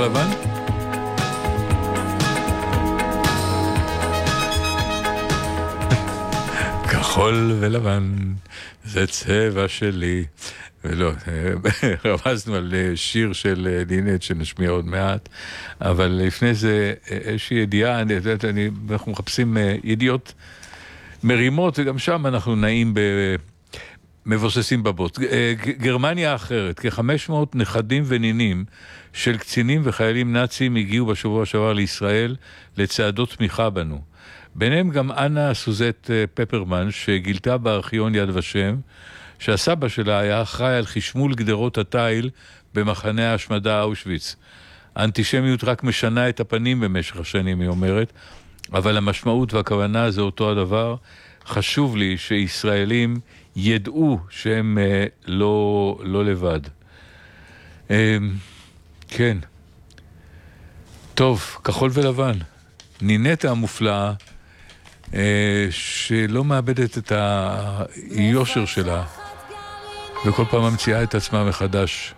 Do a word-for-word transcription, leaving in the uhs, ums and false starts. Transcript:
ולבן? כחול ולבן, זה צבע שלי. ולא, רמזנו על שיר של לינת שנשמיע עוד מעט, אבל לפני זה איזושהי ידיעה, אני יודעת, אני, אנחנו מחפשים ידיעות מרימות, וגם שם אנחנו נעים במבוססים בבוט. גרמניה האחרת, כ-חמש מאות נכדים ונינים של קצינים וחיילים נאצים הגיעו בשבוע שעבר לישראל לצעדות תמיכה בנו. ביניהם גם אנה סוזט פפרמן, שגילתה בארכיון יד ושם, שהסבא שלה היה אחראי על חשמול גדרות התיל במחנה ההשמדה אושוויץ. האנטישמיות רק משנה את הפנים במשך השנים, היא אומרת, אבל המשמעות והכוונה זה אותו הדבר. חשוב לי שישראלים ידעו שהם אה, לא, לא לבד. אה, כן. טוב, כחול ולבן. נינטה המופלאה, אה, שלא מאבדת את היושר שלה, וכל פעם ממציאה את עצמה מחדש.